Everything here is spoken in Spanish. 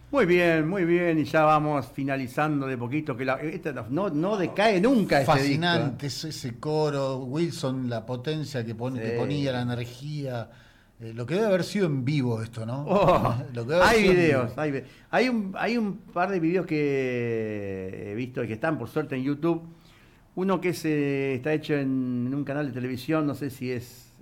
Muy bien, y ya vamos finalizando de poquito, que esta no decae nunca este disco. Fascinante ese coro, Wilson, la potencia que ponía, la Sí. energía. Lo que debe haber sido en vivo esto, ¿no? Oh, Lo que debe haber hay sido en videos, vivo. hay un par de videos que he visto y que están por suerte en YouTube. Uno que está hecho en un canal de televisión, no sé si es